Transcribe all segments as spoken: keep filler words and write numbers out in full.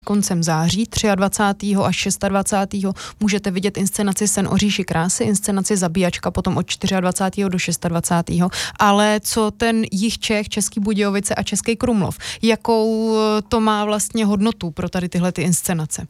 koncem září, dvacátého třetího až dvacátého šestého můžete vidět inscenaci Sen o říši krásy, inscenaci Zabíjačka potom od dvacátého čtvrtého do dvacátého šestého Ale co ten jih Čech, Český Budějovice a Český Krumlov? Jakou to má vlastně hodnotu pro tady tyhle ty inscenace?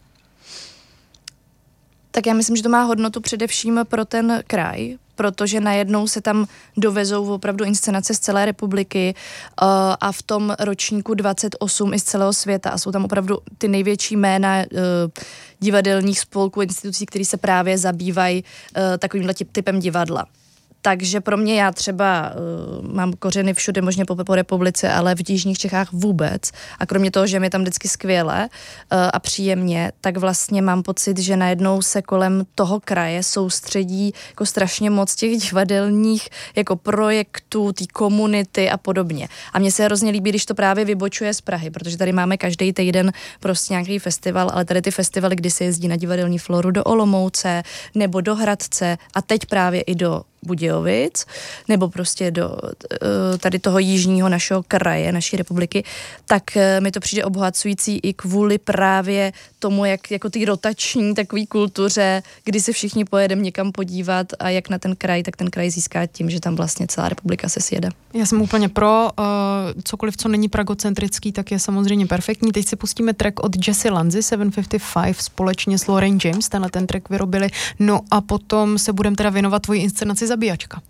Tak já myslím, že to má hodnotu především pro ten kraj, protože najednou se tam dovezou opravdu inscenace z celé republiky uh, a v tom ročníku dvacet osm i z celého světa a jsou tam opravdu ty největší jména uh, divadelních spolků, institucí, které se právě zabývají uh, takovýmhle typem divadla. Takže pro mě, já třeba uh, mám kořeny všude možně po, po republice, ale v jižních Čechách vůbec. A kromě toho, že mi tam vždycky skvěle uh, a příjemně, tak vlastně mám pocit, že najednou se kolem toho kraje soustředí jako strašně moc těch divadelních jako projektů, té komunity a podobně. A mně se hrozně líbí, když to právě vybočuje z Prahy, protože tady máme každý týden prostě nějaký festival, ale tady ty festivaly, kdy se jezdí na divadelní floru do Olomouce nebo do Hradce a teď právě i do Budějovic, nebo prostě do tady toho jižního našeho kraje, naší republiky, tak mi to přijde obohacující i kvůli právě tomu, jak jako ty rotační takový kultuře, kdy se všichni pojedeme někam podívat a jak na ten kraj, tak ten kraj získá tím, že tam vlastně celá republika se sjede. Já jsem úplně pro, uh, cokoliv, co není pragocentrický, tak je samozřejmě perfektní. Teď si pustíme track od Jessie Lanzy, sedm set padesát pět, společně s Lauren James, tenhle ten track vyrobili, no a potom se budeme teda věnovat tvojí inscenaci Zabíjačka.